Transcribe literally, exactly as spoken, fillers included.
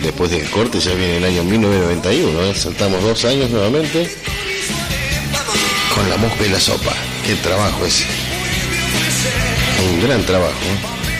después del corte ya viene el año mil novecientos noventa y uno, ¿eh? Saltamos dos años nuevamente con La Mosca y la Sopa. Qué trabajo ese. Un gran trabajo, ¿eh?